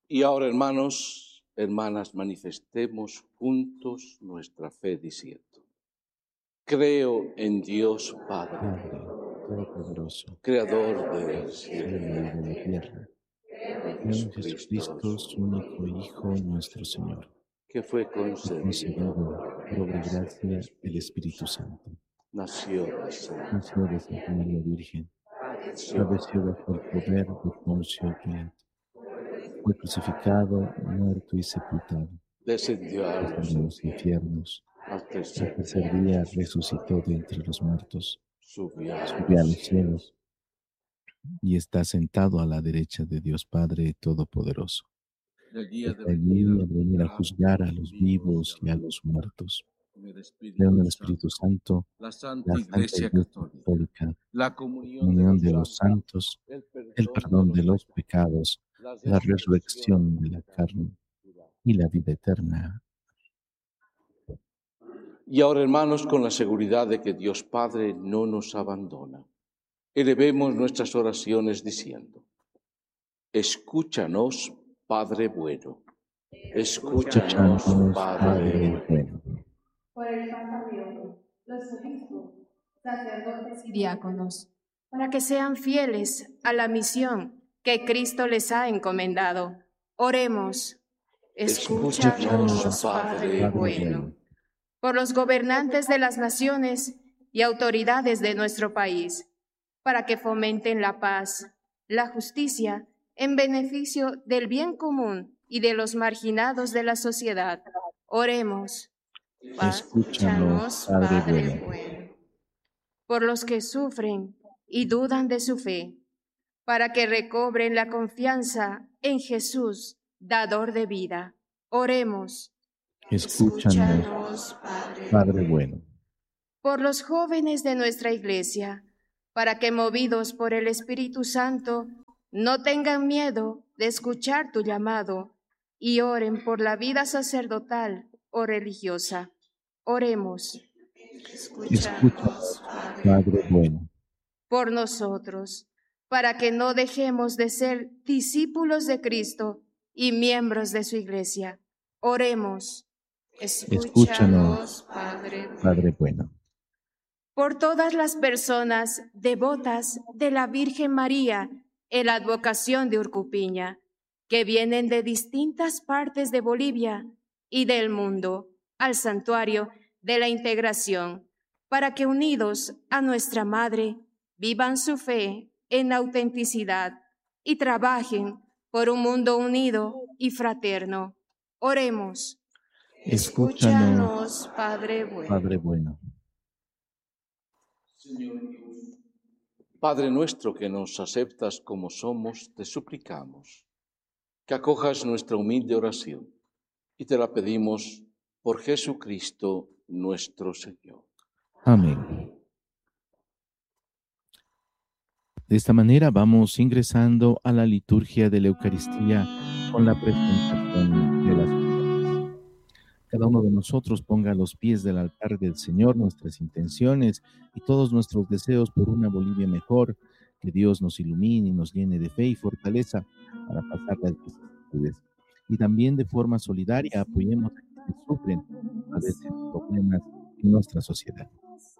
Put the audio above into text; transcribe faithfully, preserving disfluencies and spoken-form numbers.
Y ahora, hermanos, hermanas, manifestemos juntos nuestra fe diciendo: creo en Dios Padre, Padre Todopoderoso, Creador del del cielo cielo y de la tierra. Creo en Jesucristo, su único Hijo, nuestro Señor, que fue que fue concebido concebido por obra y del gracia del Espíritu Espíritu Santo. Santo. Nació de Santa Nació de Santa María Virgen, María, padeció bajo el poder de Poncio Pilato. Fue crucificado, muerto y sepultado. descendió a los Descendió a los infiernos. al Al tercer tercer día, día resucitó de entre los muertos. subió a Subió a los los cielos. cielos y está sentado a la derecha de Dios Padre Todopoderoso. El día de Está venir allí a al venir a juzgar juzgar a a los los vivos vivos y a los muertos. y a los muertos. El Creo en Espíritu el Espíritu Santo, Santo, la Santa la Santa Iglesia Iglesia Católica, Católica, la la comunión de comunión los de los santos, santos, el el perdón de perdón los de los pecados, pecados, la la resurrección resurrección de de la la carne. carne y la vida eterna. Y ahora, hermanos, con la seguridad de que Dios Padre no nos abandona, elevemos nuestras oraciones diciendo: escúchanos, Padre bueno. Escúchanos, Escúchanos, Padre Padre bueno. bueno. Por el Papa Pío, los obispos, sacerdotes y diáconos, para que sean fieles a la misión que Cristo les ha encomendado. Oremos. Escúchanos, Escúchanos, Padre Padre Padre bueno. bueno. Por los gobernantes de las naciones y autoridades de nuestro país, para que fomenten la paz, la justicia, en beneficio del bien común y de los marginados de la sociedad. Oremos. Escúchanos, Escúchanos, Padre Padre bueno. bueno. Por los que sufren y dudan de su fe, para que recobren la confianza en Jesús, dador de vida. Oremos. Escúchanos, Escúchanos, Padre Padre bueno. bueno. Por los jóvenes de nuestra iglesia, para que movidos por el Espíritu Santo, no tengan miedo de escuchar tu llamado y oren por la vida sacerdotal o religiosa. Oremos. Escúchanos, Padre bueno. Por nosotros, para que no dejemos de ser discípulos de Cristo y miembros de su iglesia. Oremos. Escúchanos, Padre. Padre bueno. Por todas las personas devotas de la Virgen María en la advocación de Urcupiña, que vienen de distintas partes de Bolivia y del mundo al santuario de la integración, para que unidos a nuestra Madre vivan su fe en autenticidad y trabajen por un mundo unido y fraterno. Oremos. Escúchanos, Padre bueno. Padre bueno. Padre nuestro que nos aceptas como somos, te suplicamos que acojas nuestra humilde oración y te la pedimos por Jesucristo nuestro Señor. Amén. De esta manera vamos ingresando a la liturgia de la Eucaristía con la presentación de las ofrendas. Cada uno de nosotros ponga a los pies del altar del Señor nuestras intenciones y todos nuestros deseos por una Bolivia mejor, que Dios nos ilumine y nos llene de fe y fortaleza para pasar las vicisitudes. Y también de forma solidaria apoyemos a quienes sufren, padecen problemas en nuestra sociedad.